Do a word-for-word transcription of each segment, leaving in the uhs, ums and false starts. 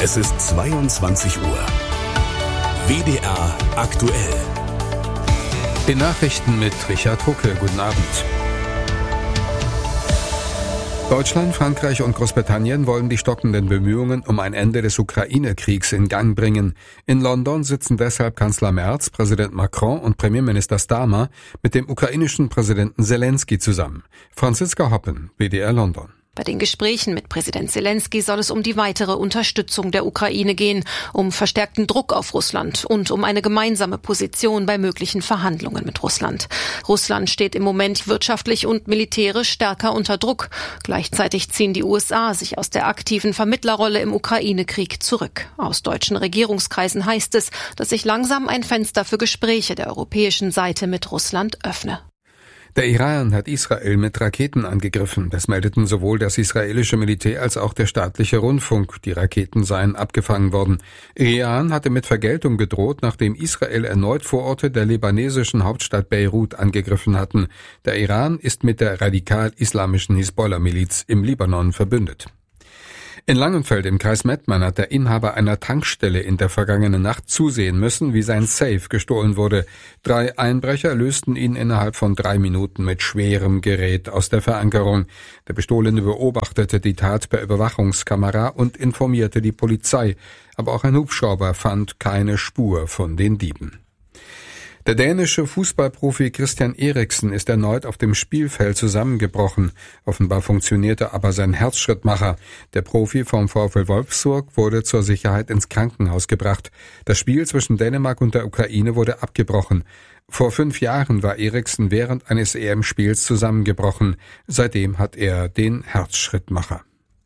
Es ist zweiundzwanzig Uhr. W D R aktuell. Die Nachrichten mit Richard Hucke. Guten Abend. Deutschland, Frankreich und Großbritannien wollen die stockenden Bemühungen um ein Ende des Ukraine-Kriegs in Gang bringen. In London sitzen deshalb Kanzler Merz, Präsident Macron und Premierminister Starmer mit dem ukrainischen Präsidenten Zelensky zusammen. Franziska Hoppen, W D R London. Bei den Gesprächen mit Präsident Zelensky soll es um die weitere Unterstützung der Ukraine gehen, um verstärkten Druck auf Russland und um eine gemeinsame Position bei möglichen Verhandlungen mit Russland. Russland steht im Moment wirtschaftlich und militärisch stärker unter Druck. Gleichzeitig ziehen die U S A sich aus der aktiven Vermittlerrolle im Ukraine-Krieg zurück. Aus deutschen Regierungskreisen heißt es, dass sich langsam ein Fenster für Gespräche der europäischen Seite mit Russland öffne. Der Iran hat Israel mit Raketen angegriffen. Das meldeten sowohl das israelische Militär als auch der staatliche Rundfunk. Die Raketen seien abgefangen worden. Iran hatte mit Vergeltung gedroht, nachdem Israel erneut Vororte der libanesischen Hauptstadt Beirut angegriffen hatten. Der Iran ist mit der radikal-islamischen Hisbollah-Miliz im Libanon verbündet. In Langenfeld im Kreis Mettmann hat der Inhaber einer Tankstelle in der vergangenen Nacht zusehen müssen, wie sein Safe gestohlen wurde. Drei Einbrecher lösten ihn innerhalb von drei Minuten mit schwerem Gerät aus der Verankerung. Der Bestohlene beobachtete die Tat per Überwachungskamera und informierte die Polizei. Aber auch ein Hubschrauber fand keine Spur von den Dieben. Der dänische Fußballprofi Christian Eriksen ist erneut auf dem Spielfeld zusammengebrochen. Offenbar funktionierte aber sein Herzschrittmacher. Der Profi vom VfL Wolfsburg wurde zur Sicherheit ins Krankenhaus gebracht. Das Spiel zwischen Dänemark und der Ukraine wurde abgebrochen. Vor fünf Jahren war Eriksen während eines E M-Spiels zusammengebrochen. Seitdem hat er den Herzschrittmacher.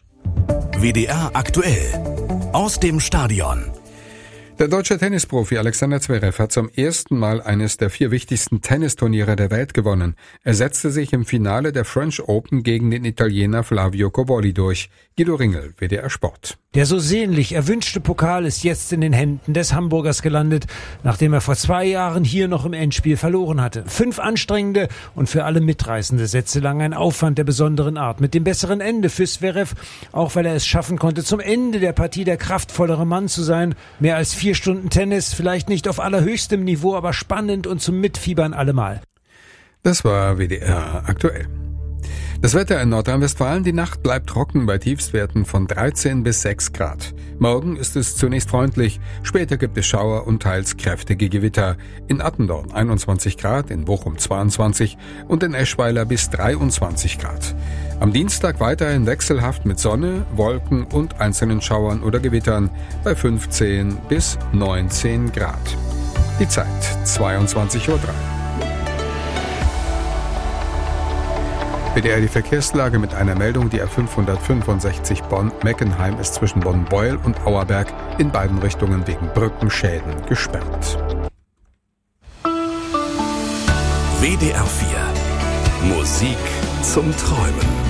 W D R aktuell. Aus dem Stadion. Der deutsche Tennisprofi Alexander Zverev hat zum ersten Mal eines der vier wichtigsten Tennisturniere der Welt gewonnen. Er setzte sich im Finale der French Open gegen den Italiener Flavio Cobolli durch. Guido Ringel, W D R Sport. Der so sehnlich erwünschte Pokal ist jetzt in den Händen des Hamburgers gelandet, nachdem er vor zwei Jahren hier noch im Endspiel verloren hatte. Fünf anstrengende und für alle mitreißende Sätze lang ein Aufwand der besonderen Art. Mit dem besseren Ende für Zverev, auch weil er es schaffen konnte, zum Ende der Partie der kraftvollere Mann zu sein. Mehr als vier Stunden Tennis, vielleicht nicht auf allerhöchstem Niveau, aber spannend und zum Mitfiebern allemal. Das war W D R aktuell. Das Wetter in Nordrhein-Westfalen: Die Nacht bleibt trocken bei Tiefstwerten von dreizehn bis sechs Grad. Morgen ist es zunächst freundlich, später gibt es Schauer und teils kräftige Gewitter. In Attendorn einundzwanzig Grad, in Bochum zweiundzwanzig und in Eschweiler bis dreiundzwanzig Grad. Am Dienstag weiterhin wechselhaft mit Sonne, Wolken und einzelnen Schauern oder Gewittern bei fünfzehn bis neunzehn Grad. Die Zeit zweiundzwanzig Uhr drei. W D R die Verkehrslage mit einer Meldung: Die A fünfhundertfünfundsechzig Bonn-Meckenheim ist zwischen Bonn-Beuel und Auerberg in beiden Richtungen wegen Brückenschäden gesperrt. W D R vier. Musik zum Träumen.